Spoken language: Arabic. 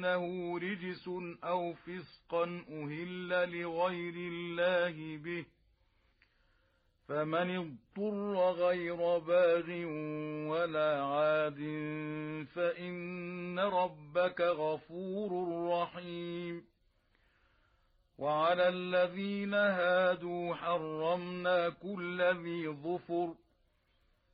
إنه رجس أو فسقا أهل لغير الله به، فمن اضطر غير باغ ولا عاد فإن ربك غفور رحيم. وعلى الذين هادوا حرمنا كل ذي ظفر،